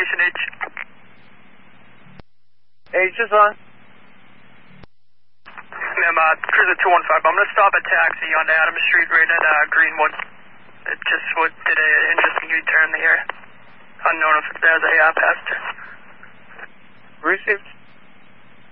Station H. H is on. Ma'am, Cruiser 215. I'm going to stop a taxi on Adams Street right at Greenwood. It just did an interesting U-turn there. Unknown if there's a passenger. Received.